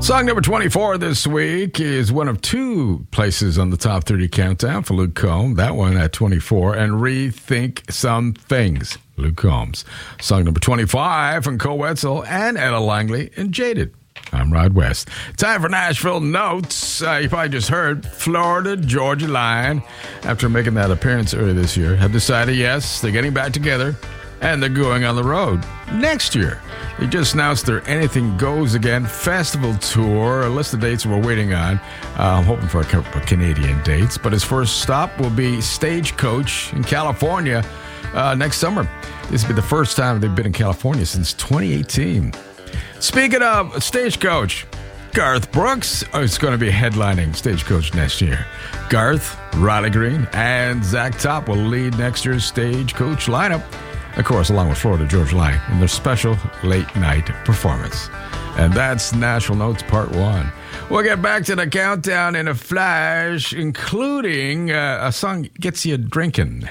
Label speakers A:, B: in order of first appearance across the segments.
A: Song number 24 this week is one of two places on the Top 30 Countdown for Luke Combs. That one at 24. And Rethink Some Things, Luke Combs. Song number 25 from Cole Wetzel and Ella Langley and Jaded. I'm Rod West. Time for Nashville Notes. You probably just heard Florida Georgia Line, after making that appearance earlier this year, have decided, yes, they're getting back together and they're going on the road next year. They just announced their Anything Goes Again festival tour, a list of dates we're waiting on. I'm hoping for a couple of Canadian dates, but his first stop will be Stagecoach in California next summer. This will be the first time they've been in California since 2018. Speaking of Stagecoach, Garth Brooks is going to be headlining Stagecoach next year. Garth, Riley Green, and Zach Top will lead next year's Stagecoach lineup, of course, along with Florida Georgia Line, in their special late-night performance. And that's Nashville Notes Part 1. We'll get back to the countdown in a flash, including a song gets you drinking.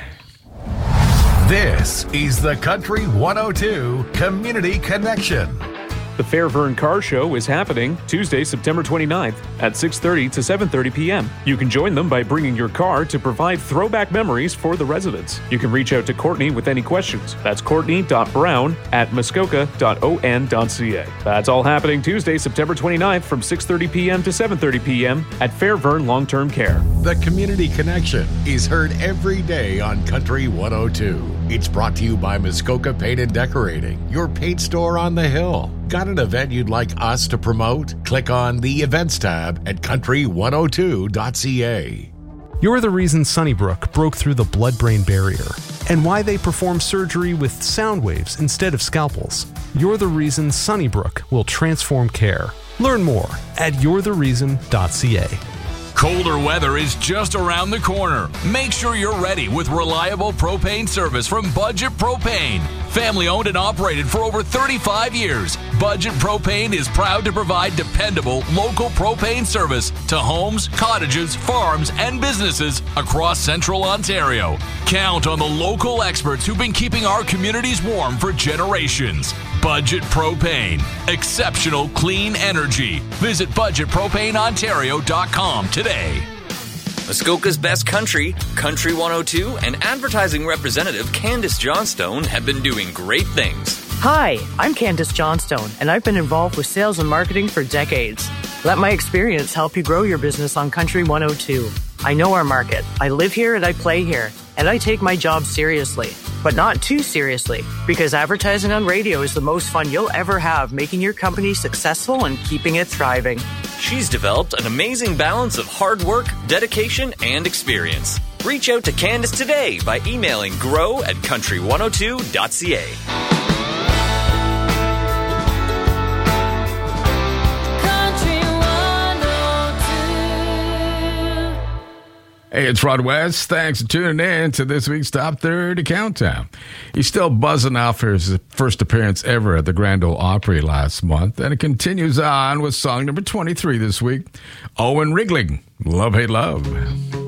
B: This is the Country 102 Community Connection.
C: The Fairvern Car Show is happening Tuesday, September 29th at 6:30 to 7:30 p.m. You can join them by bringing your car to provide throwback memories for the residents. You can reach out to Courtney with any questions. That's courtney.brown@muskoka.on.ca. That's all happening Tuesday, September 29th from 6:30 p.m. to 7:30 p.m. at Fairvern Long-Term Care.
B: The Community Connection is heard every day on Country 102. It's brought to you by Muskoka Paint and Decorating, your paint store on the hill. Got an event you'd like us to promote? Click on the Events tab at country102.ca.
D: You're the reason Sunnybrook broke through the blood-brain barrier, and why they perform surgery with sound waves instead of scalpels. You're the reason Sunnybrook will transform care. Learn more at you'rethereason.ca.
E: Colder weather is just around the corner. Make sure you're ready with reliable propane service from Budget Propane. Family owned and operated for over 35 years, Budget Propane is proud to provide dependable local propane service to homes, cottages, farms, and businesses across Central Ontario. Count on the local experts who've been keeping our communities warm for generations. Budget Propane. Exceptional clean energy. Visit budgetpropaneontario.com today.
F: Muskoka's best country, Country 102, and advertising representative Candace Johnstone have been doing great things.
G: Hi, I'm Candace Johnstone, and I've been involved with sales and marketing for decades. Let my experience help you grow your business on Country 102. I know our market. I live here and I play here, and I take my job seriously. But not too seriously, because advertising on radio is the most fun you'll ever have, making your company successful and keeping it thriving.
F: She's developed an amazing balance of hard work, dedication, and experience. Reach out to Candace today by emailing grow@country102.ca.
A: Hey, it's Rod West. Thanks for tuning in to this week's Top 30 Countdown. He's still buzzing off his first appearance ever at the Grand Ole Opry last month, and it continues on with song number 23 this week, Owen Rigling, Love Hate Love.